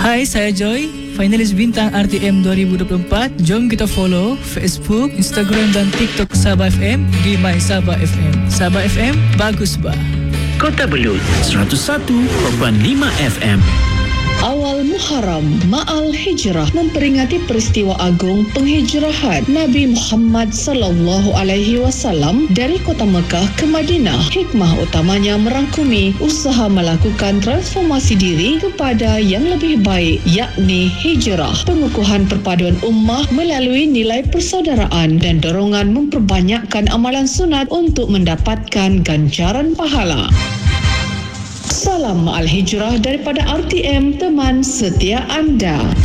Hai, saya Joy, finalis bintang RTM 2024. Jom kita follow Facebook, Instagram dan TikTok Sabah FM di My Sabah FM. Sabah FM, bagus bah. Kota Belud 101.5 FM. Awal Muharram, Ma'al Hijrah memperingati peristiwa agung penghijrahan Nabi Muhammad sallallahu alaihi wasallam dari kota Mekah ke Madinah. Hikmah utamanya merangkumi usaha melakukan transformasi diri kepada yang lebih baik, yakni hijrah. Pengukuhan perpaduan ummah melalui nilai persaudaraan dan dorongan memperbanyakkan amalan sunat untuk mendapatkan ganjaran pahala. Salam Ma'al Hijrah daripada RTM, teman setia anda.